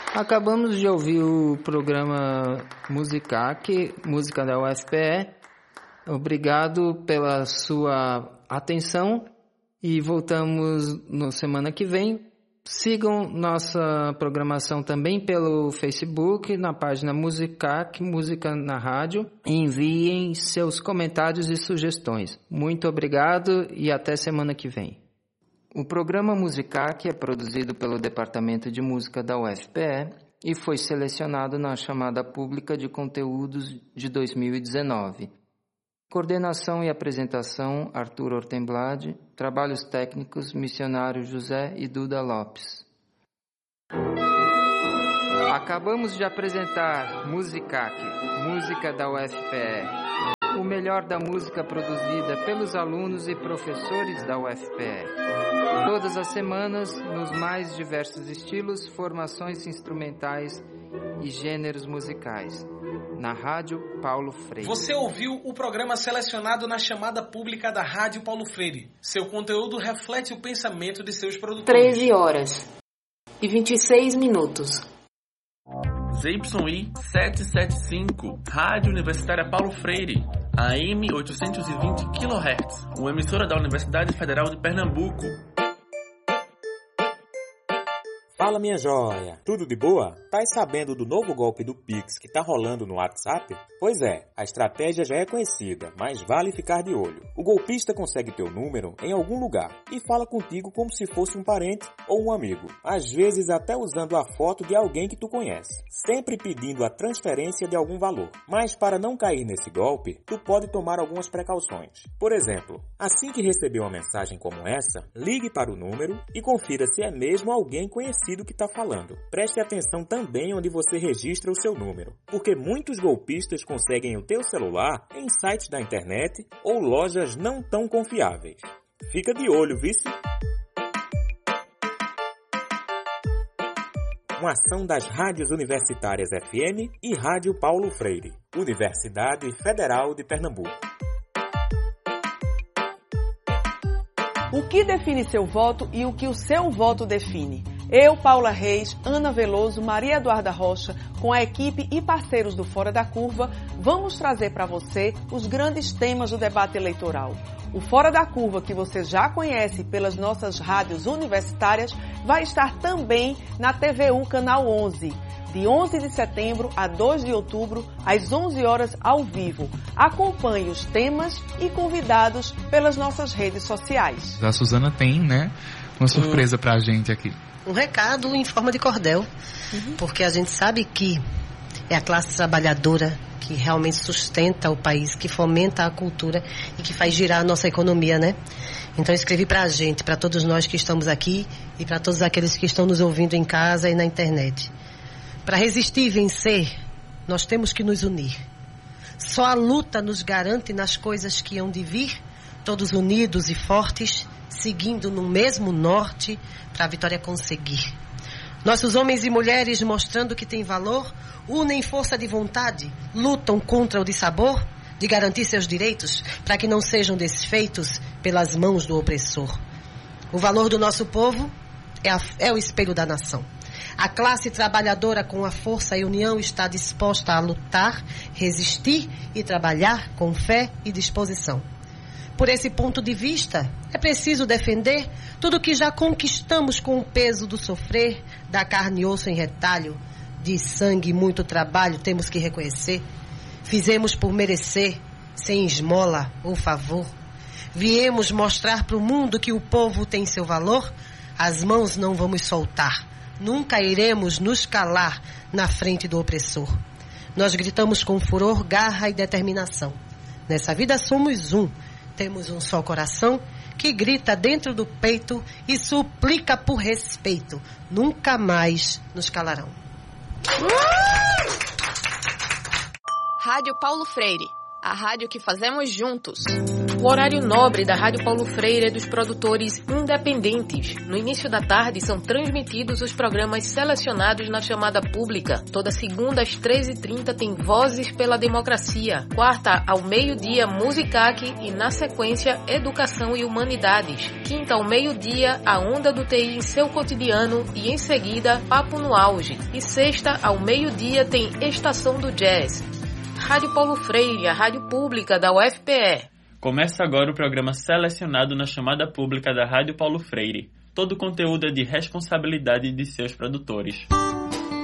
Acabamos de ouvir o programa Musicac, música da UFPE. Obrigado pela sua atenção e voltamos na semana que vem. Sigam nossa programação também pelo Facebook, na página Musicac, Música na Rádio, e enviem seus comentários e sugestões. Muito obrigado e até semana que vem. O programa Musicac é produzido pelo Departamento de Música da UFPE e foi selecionado na chamada pública de conteúdos de 2019. Coordenação e apresentação, Arthur Ortenblad. Trabalhos técnicos, missionário José e Duda Lopes. Acabamos de apresentar Musicac, música da UFPE. O melhor da música produzida pelos alunos e professores da UFPE. Todas as semanas, nos mais diversos estilos, formações instrumentais e gêneros musicais. Na Rádio Paulo Freire. Você ouviu o programa selecionado na chamada pública da Rádio Paulo Freire. Seu conteúdo reflete o pensamento de seus produtores. 13h26. ZYI 775, Rádio Universitária Paulo Freire, AM 820 kHz, uma emissora da Universidade Federal de Pernambuco. Fala, minha joia! Tudo de boa? Tá sabendo do novo golpe do Pix que tá rolando no WhatsApp? Pois é, a estratégia já é conhecida, mas vale ficar de olho. O golpista consegue teu número em algum lugar e fala contigo como se fosse um parente ou um amigo. Às vezes até usando a foto de alguém que tu conhece, sempre pedindo a transferência de algum valor. Mas para não cair nesse golpe, tu pode tomar algumas precauções. Por exemplo, assim que receber uma mensagem como essa, ligue para o número e confira se é mesmo alguém conhecido que está falando. Preste atenção também onde você registra o seu número, porque muitos golpistas conseguem o teu celular em sites da internet ou lojas não tão confiáveis. Fica de olho, vice? Uma ação das rádios universitárias FM e Rádio Paulo Freire, Universidade Federal de Pernambuco. O que define seu voto e o que o seu voto define? Eu, Paula Reis, Ana Veloso, Maria Eduarda Rocha, com a equipe e parceiros do Fora da Curva, vamos trazer para você os grandes temas do debate eleitoral. O Fora da Curva, que você já conhece pelas nossas rádios universitárias, vai estar também na TVU Canal 11, de 11 de setembro a 2 de outubro, às 11 horas ao vivo. Acompanhe os temas e convidados pelas nossas redes sociais. A Suzana tem, uma surpresa pra gente aqui. Um recado em forma de cordel, porque a gente sabe que é a classe trabalhadora que realmente sustenta o país, que fomenta a cultura e que faz girar a nossa economia, Então eu escrevi pra gente, pra todos nós que estamos aqui e pra todos aqueles que estão nos ouvindo em casa e na internet. Para resistir e vencer, nós temos que nos unir. Só a luta nos garante nas coisas que hão de vir, todos unidos e fortes, seguindo no mesmo norte para a vitória conseguir. Nossos homens e mulheres, mostrando que têm valor, unem força de vontade, lutam contra o dissabor de garantir seus direitos para que não sejam desfeitos pelas mãos do opressor. O valor do nosso povo é o espelho da nação. A classe trabalhadora, com a força e união, está disposta a lutar, resistir e trabalhar com fé e disposição. Por esse ponto de vista, é preciso defender tudo que já conquistamos com o peso do sofrer, da carne e osso em retalho, de sangue e muito trabalho, temos que reconhecer. Fizemos por merecer, sem esmola ou favor. Viemos mostrar para o mundo que o povo tem seu valor, as mãos não vamos soltar. Nunca iremos nos calar na frente do opressor. Nós gritamos com furor, garra e determinação. Nessa vida somos um. Temos um só coração que grita dentro do peito e suplica por respeito. Nunca mais nos calarão. Rádio Paulo Freire, a rádio que fazemos juntos. O horário nobre da Rádio Paulo Freire é dos produtores independentes. No início da tarde são transmitidos os programas selecionados na chamada pública. Toda segunda às 13h30 tem Vozes pela Democracia. Quarta ao meio-dia, Musicac e na sequência Educação e Humanidades. Quinta ao meio-dia, a Onda do TI em seu cotidiano e em seguida Papo no Auge. E sexta ao meio-dia tem Estação do Jazz. Rádio Paulo Freire, a rádio pública da UFPE. Começa agora o programa selecionado na chamada pública da Rádio Paulo Freire. Todo o conteúdo é de responsabilidade de seus produtores.